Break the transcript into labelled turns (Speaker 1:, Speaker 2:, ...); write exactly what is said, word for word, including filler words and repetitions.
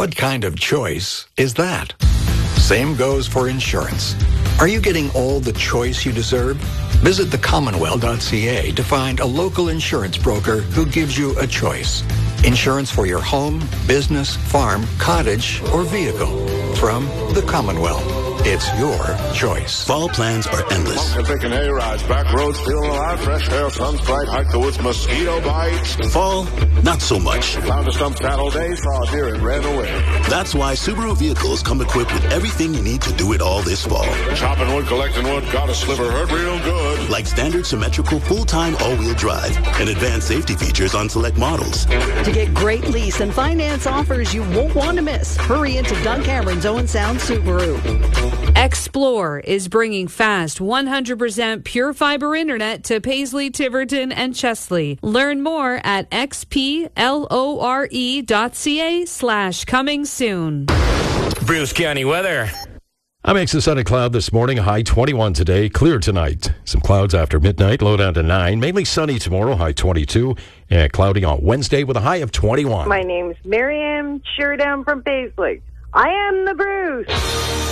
Speaker 1: What kind of choice is that? Same goes for insurance. Are you getting all the choice you deserve? Visit the commonwealth dot c a to find a local insurance broker who gives you a choice. Insurance for your home, business, farm, cottage, or vehicle. From the Commonwealth. It's your choice.
Speaker 2: Fall plans are endless.
Speaker 3: Picking A-rides, back roads, feeling alive, fresh air, sun's bright, hike the woods, mosquito bites.
Speaker 2: Fall, not so much.
Speaker 3: Found a stump cattle day, saw a deer and ran away.
Speaker 2: That's why Subaru vehicles come equipped with everything you need to do it all this fall.
Speaker 3: Chopping wood, collecting wood, got a sliver, hurt real good.
Speaker 2: Like standard symmetrical full-time all-wheel drive and advanced safety features on select models.
Speaker 4: To get great lease and finance offers you won't want to miss, hurry into Doug Cameron's Owen Sound Subaru.
Speaker 5: Explore is bringing fast one hundred percent pure fiber internet to Paisley, Tiverton, and Chesley. Learn more at xplore dot ca slash coming soon.
Speaker 6: Bruce County weather.
Speaker 7: I makes a sunny cloud this morning, high twenty-one today, clear tonight. Some clouds after midnight, low down to nine. Mainly sunny tomorrow, high twenty-two. And cloudy on Wednesday with a high of twenty-one.
Speaker 8: My name's Miriam Sheerdown from Paisley. I am the Bruce.